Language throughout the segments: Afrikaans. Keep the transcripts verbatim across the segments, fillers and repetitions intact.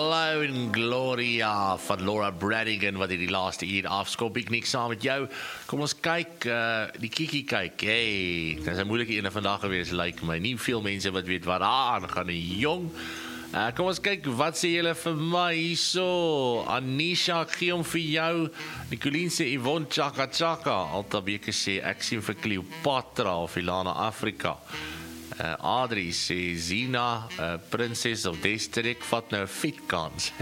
Hallo en Gloria van Laura Branigan wat hier die laaste uur afskop. Ek niks saam met jou. Kom ons kyk, uh, die Kiki kyk. Hey, dit is 'n moeilike ene vandag gewees, lyk like my. Nie veel mense wat weet wat daar aangaan nie, jong. Uh, kom ons kyk, wat sê julle vir my hierso? Anisha, ek gee hom vir jou. Nicolien sê Yvonne Chaka Chaka. Alta Beke sê ek sien vir Cleopatra of Ilana Afrika. Uh, Adrie sê Zina, uh, Princess of Destiny, ek vat nou 'n fit kans.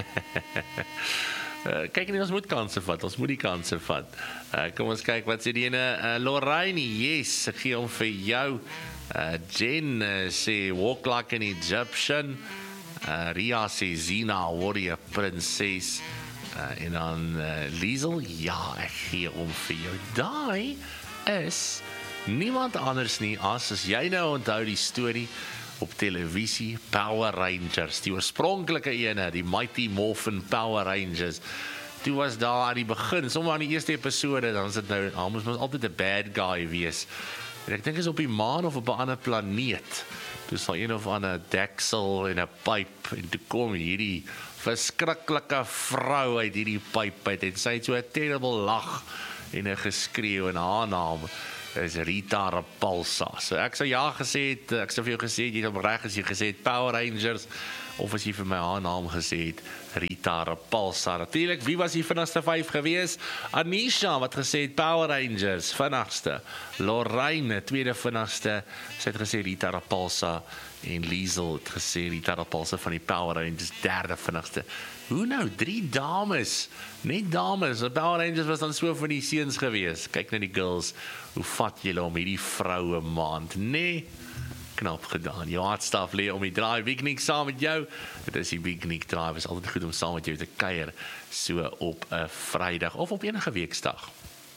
uh, kyk nie, ons moet kanse vat, ons moet die kanse vat. Uh, kom ons kyk, wat sê die ene? Uh, Lorraine, yes, ek gee hom vir jou. Uh, Jen uh, sê walk like an Egyptian. Uh, Ria sê Zina, warrior princess. Uh, en dan uh, Liesel, ja, ek gee hom vir jou. Daai is niemand anders nie as as jy nou onthou die storie op televisie, Power Rangers, die oorspronklike ene, die Mighty Morphin Power Rangers. Toe was daar aan die begin, sommer aan die eerste episode, dan is dit nou, dan moes ons altyd 'n bad guy wees. En ek dink is op die maan of op 'n ander planeet. Toe sal een of ander deksel en 'n pyp, en toe kom hierdie verskriklike vrou uit hierdie pyp uit, en sy het so 'n terrible lag en 'n geskreeu, en haar naam is Rita Repulsa. So ek sou ja gesê het, ek sou vir jou gesê het, jy het reg as jy gesê het Power Rangers, of as jy vir my haar naam gesê het, Rita Repulsa. Natuurlik, wie was die vinnigste vyf gewees? Anisha, wat gesê het Power Rangers, vinnigste. Lorraine, tweede vinnigste, sy het gesê Rita Repulsa, en Liesel het gesê Rita Repulsa van die Power Rangers, derde vinnigste. Hoe nou, drie dames, net dames, die Power Rangers was dan so van die seuns gewees. Kyk na die girls, hoe vat julle om hierdie vroue maand, nee, knap gedaan, jou hartstaf lê om die draai, Bignik saam met jou, dit is die Bignik draai, is altyd goed om saam met jou te kuier, so op 'n Vrydag, of op enige weeksdag.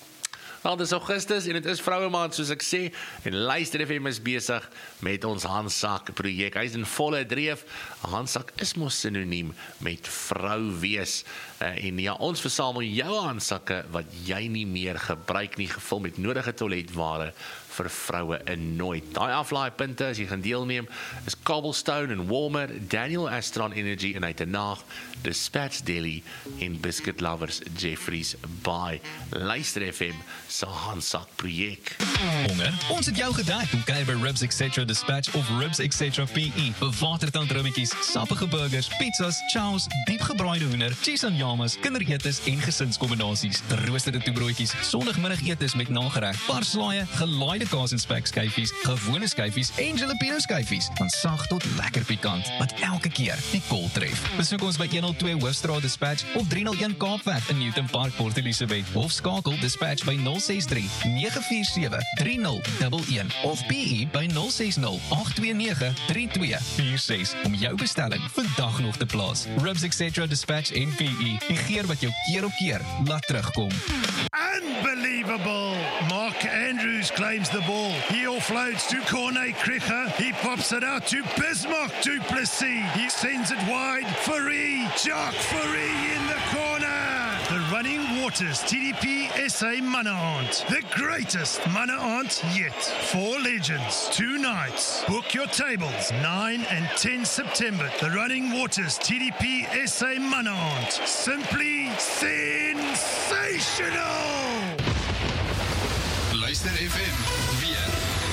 Wel, dit is Augustus en dit is vroue maand soos ek sê, en Luister F M is besig met ons handsak projek. Hy is in volle dreef. 'n Handsak is mos sinoniem met vrou wees. Uh, en ja, ons versamel jou handsakke wat jy nie meer gebruik nie, gevul met nodige toiletware vir vroue in nooit. Daai aflaaipunte as jy gaan deelneem is Cobblestone en Warmer, Daniel Astron Energy en Uitenaag, Dispatch Deli en Biscuit Lovers Jeffries by Luister F M se handsak projek. Honger? Ons het jou gedek. Kom kyk by Ribs et cetera Dispatch of Ribs et cetera P E. Bewatertand rummetjies, sappige burgers, pizzas, chows, diepgebraaide hoender, cheese en yamas, kinderetes en gesinskombinasies, geroosterde toebroodjies, sondagmiddagetes met nagereg, parslaaie, gelaaide kaas en spekskyfies, gewone skyfies en jalapeno skyfies, van sag tot lekker pikant, wat elke keer die kol tref. Besoek ons by honderd twee Hoofstraat Dispatch of driehonderd een Kaapweg in Newton Park, Port Elizabeth, of skakel Dispatch by nul ses drie nege vier sewe drie nul een een of P E by nul ses nul agt twee nege drie twee vier ses om jou bestelling vandag nog te plaas. Ribs et cetera Dispatch en P E, die geur wat jou keer op keer laat terugkom. Unbelievable! Mark Andrews claims the ball. He offloads to Cornet Cricher. He pops it out to Bismarck du Plessis. He sends it wide. Fourie, Jacques Fourie in the corner. The Running Waters T D P S A Mana Aunt. The greatest Mana Aunt yet. Four legends, two nights. Book your tables. nine and ten September. The Running Waters T D P S A Mana Aunt. Simply sensational! Luister F M, weer.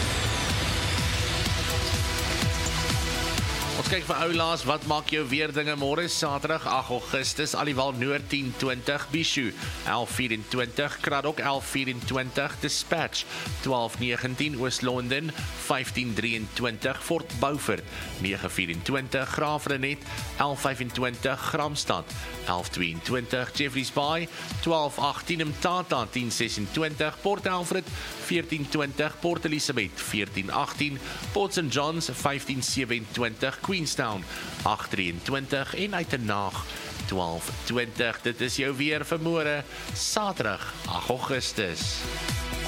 Ons kyk vir oulaas, wat maak jou weer dinge môre Saterdag agt Augustus, Aliwal Noord tien twintig, Bishu elf vyf-en-twintig, Kraddock elf vyf-en-twintig, Dispatch twaalf negentien, Oos-London vyftien drie-en-twintig, Fort Beaufort nege vyf-en-twintig, Graafrenet elf vyf-en-twintig, Gramstad elf twee-en-twintig, Jeffreys Bay twaalf agttien, Mtata tien ses-en-twintig, Port Alfred veertien twintig, Port Elizabeth veertien agttien, Port Saint John's vyftien sewe-en-twintig, Queenstown agt drie-en-twintig en Uitenaag twaalf twintig. Dit is jou weer vir môre Saterdag agt Augustus.